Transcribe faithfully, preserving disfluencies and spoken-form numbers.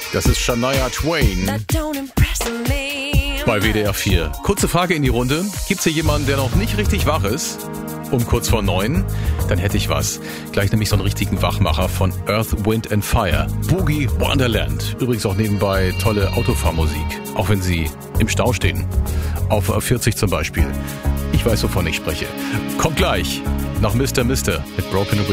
Das ist Shania Twain bei W D R vier. Kurze Frage in die Runde. Gibt's hier jemanden, der noch nicht richtig wach ist? Um kurz vor neun? Dann hätte ich was. Gleich nämlich so einen richtigen Wachmacher von Earth, Wind and Fire. Boogie Wonderland. Übrigens auch nebenbei tolle Autofahrmusik. Auch wenn Sie im Stau stehen. Auf vierzig zum Beispiel. Ich weiß, wovon ich spreche. Kommt gleich nach Mister Mister mit Broken